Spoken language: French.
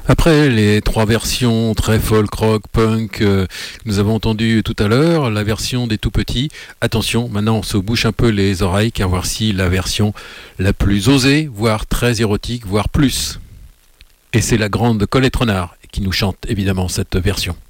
Après les trois versions très folk, rock, punk que nous avons entendues tout à l'heure, la version des tout petits, attention, maintenant on se bouche un peu les oreilles car voici la version la plus osée, voire très érotique, voire plus. Et c'est la grande Colette Renard qui nous chante évidemment cette version.